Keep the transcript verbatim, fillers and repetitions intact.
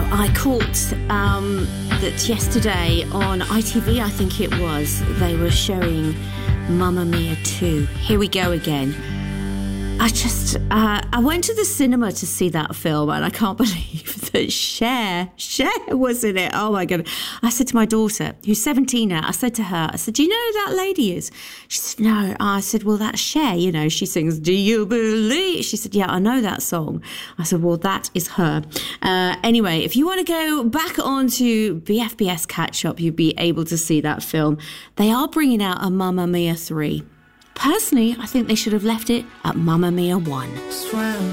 I caught um, that yesterday on I T V, I think it was, they were showing Mamma Mia two. Here we go again. I just, uh, I went to the cinema to see that film, and I can't believe that Cher, Cher was in it. Oh my God. I said to my daughter, who's seventeen now, I said to her, I said, do you know who that lady is? She said, no. I said, well, that's Cher, you know, she sings, do you believe? She said, yeah, I know that song. I said, well, that is her. Uh, anyway, if you want to go back onto B F B S Catch Up, you'll be able to see that film. They are bringing out a Mamma Mia three. Personally, I think they should have left it at Mamma Mia one.